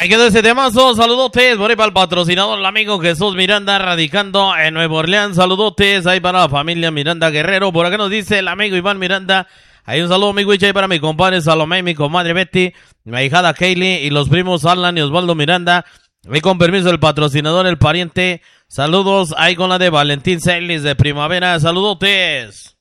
Ahí quedó ese temazo, saludotes, por ahí para el patrocinador, el amigo Jesús Miranda, radicando en Nueva Orleans, saludotes, ahí para la familia Miranda Guerrero, por acá nos dice el amigo Iván Miranda, ahí un saludo mi Wicha, ahí para mi compadre Salomé, mi comadre Betty, mi ahijada Kaylee y los primos Alan y Osvaldo Miranda, y con permiso del patrocinador, el pariente, saludos ahí con la de Valentín Celis de Primavera, saludotes.